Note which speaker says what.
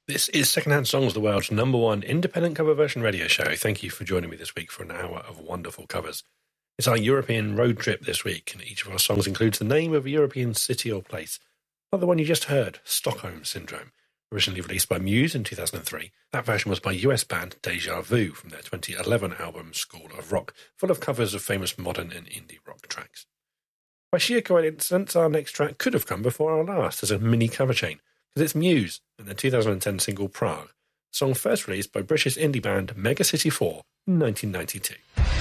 Speaker 1: This is Secondhand Songs, the world's #1 independent cover version radio show. Thank you for joining me this week for an hour of wonderful covers. It's our European road trip this week, and each of our songs includes the name of a European city or place. Like the one you just heard, Stockholm Syndrome, originally released by Muse in 2003. That version was by US band Deja Vu from their 2011 album School of Rock, full of covers of famous modern and indie rock tracks. By sheer coincidence, our next track could have come before our last as a mini cover chain, because it's Muse and their 2010 single Prague, a song first released by British indie band Mega City 4 in 1992.